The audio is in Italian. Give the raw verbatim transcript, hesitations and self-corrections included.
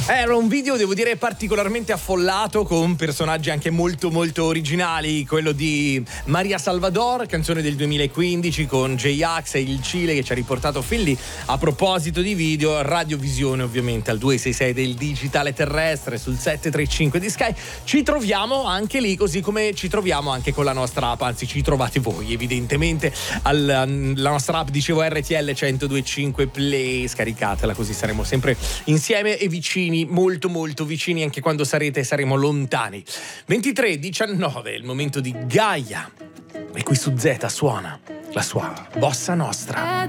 Era un video, devo dire, particolarmente affollato, con personaggi anche molto molto originali. Quello di Maria Salvador, canzone del duemilaquindici, con J-Ax e il Cile che ci ha riportato fin lì. A proposito di video, radiovisione ovviamente al due sei sei del digitale terrestre, sul sette tre cinque di Sky. Ci troviamo anche lì, così come ci troviamo anche con la nostra app, anzi ci trovate voi evidentemente alla nostra app, dicevo, R T L centodue e cinque Play. Scaricatela, così saremo sempre insieme e vicini, molto molto vicini, anche quando sarete saremo lontani. ventitré diciannove, il momento di Gaia, e qui su Z suona la sua bossa nostra.